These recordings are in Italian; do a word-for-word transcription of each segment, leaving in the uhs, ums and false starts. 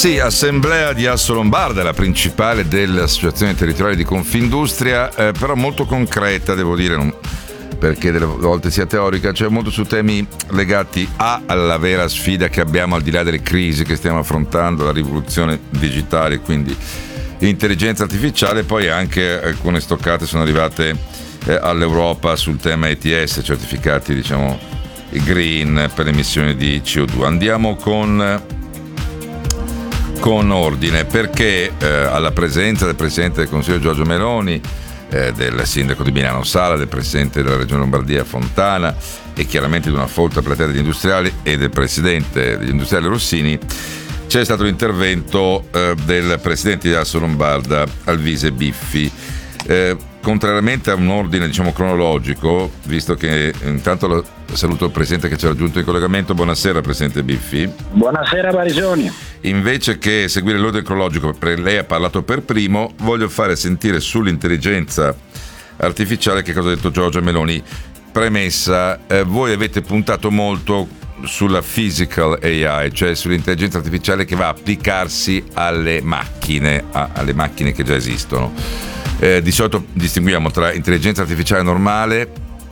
Sì, assemblea di Assolombarda, la principale delle associazioni territoriali di Confindustria, eh, però molto concreta, devo dire, non, perché delle volte sia teorica, cioè molto su temi legati a, alla vera sfida che abbiamo al di là delle crisi che stiamo affrontando, la rivoluzione digitale, quindi l'intelligenza artificiale, poi anche alcune stoccate sono arrivate eh, all'Europa sul tema E T S, certificati diciamo green per emissioni di C O due. Andiamo con... con ordine, perché eh, alla presenza del Presidente del Consiglio Giorgia Meloni, eh, del Sindaco di Milano Sala, del Presidente della Regione Lombardia Fontana e chiaramente di una folta platea degli industriali e del Presidente degli industriali Rossini, c'è stato l'intervento eh, del Presidente di Assolombarda Alvise Biffi. Eh, contrariamente a un ordine diciamo cronologico, visto che intanto lo, saluto il Presidente che ci ha raggiunto in collegamento. Buonasera Presidente Biffi. Buonasera Barisoni. Invece che seguire l'ordine cronologico, perché lei ha parlato per primo, voglio fare sentire sull'intelligenza artificiale che cosa ha detto Giorgia Meloni. Premessa, eh, voi avete puntato molto sulla physical A I, cioè sull'intelligenza artificiale che va a applicarsi alle macchine, a, alle macchine che già esistono. Eh, di solito distinguiamo tra intelligenza artificiale normale,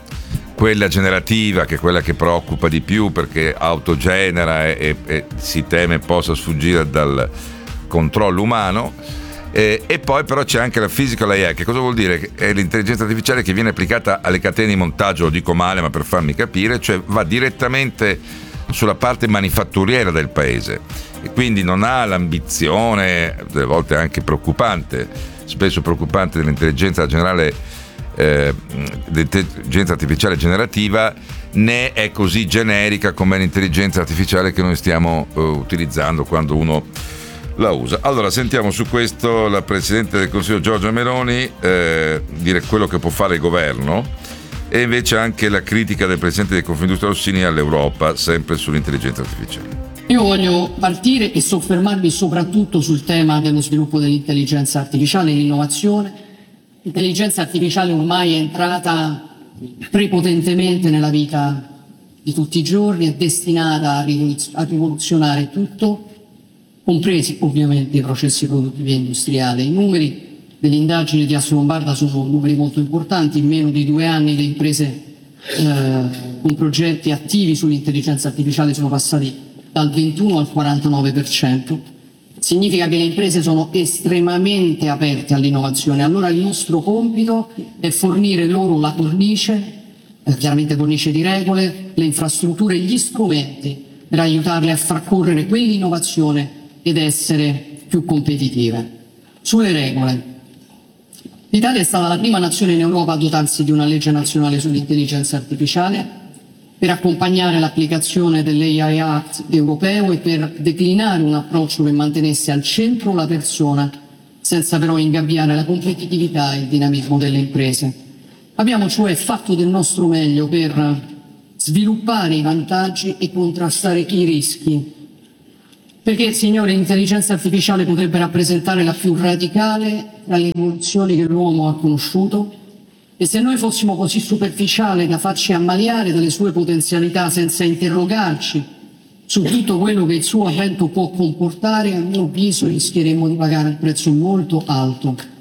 quella generativa, che è quella che preoccupa di più perché autogenera e, e, e si teme possa sfuggire dal controllo umano, eh, e poi però c'è anche la physical A I. Che cosa vuol dire? È l'intelligenza artificiale che viene applicata alle catene di montaggio, lo dico male ma per farmi capire, cioè va direttamente sulla parte manifatturiera del paese e quindi non ha l'ambizione, delle volte anche preoccupante, spesso preoccupante, dell'intelligenza generale, eh, dell'intelligenza artificiale generativa, né è così generica come l'intelligenza artificiale che noi stiamo uh, utilizzando quando uno la usa. Allora sentiamo su questo la Presidente del Consiglio Giorgia Meloni eh, dire quello che può fare il governo e invece anche la critica del Presidente del Confindustria Rossini all'Europa, sempre sull'intelligenza artificiale. Io voglio partire e soffermarmi soprattutto sul tema dello sviluppo dell'intelligenza artificiale e l'innovazione. L'intelligenza artificiale ormai è entrata prepotentemente nella vita di tutti i giorni, è destinata a rivoluzionare tutto, compresi ovviamente i processi produttivi e industriali. I numeri delle indagini di Assolombarda sono numeri molto importanti. In meno di due anni le imprese eh, con progetti attivi sull'intelligenza artificiale sono passati dal ventuno al quarantanove per cento. Significa che le imprese sono estremamente aperte all'innovazione. Allora il nostro compito è fornire loro la cornice, eh, chiaramente cornice di regole, le infrastrutture e gli strumenti per aiutarle a far correre quell'innovazione ed essere più competitive. Sulle regole. L'Italia è stata la prima nazione in Europa a dotarsi di una legge nazionale sull'intelligenza artificiale per accompagnare l'applicazione dell'A I Act europeo e per declinare un approccio che mantenesse al centro la persona senza però ingabbiare la competitività e il dinamismo delle imprese. Abbiamo cioè fatto del nostro meglio per sviluppare i vantaggi e contrastare i rischi. Perché, signore, l'intelligenza artificiale potrebbe rappresentare la più radicale tra le rivoluzioni che l'uomo ha conosciuto, e se noi fossimo così superficiali da farci ammaliare dalle sue potenzialità senza interrogarci su tutto quello che il suo avvento può comportare, a mio avviso rischieremmo di pagare un prezzo molto alto.